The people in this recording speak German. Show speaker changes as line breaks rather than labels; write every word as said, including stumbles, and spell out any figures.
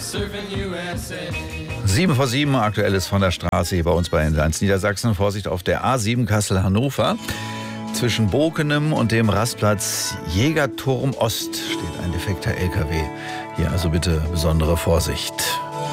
Sieben vor sieben, aktuelles von der Straße hier bei uns bei N eins Niedersachsen. Vorsicht auf der A sieben Kassel-Hannover. Zwischen Bokenem und dem Rastplatz Jägerturm Ost steht ein defekter L K W. Hier also bitte besondere Vorsicht.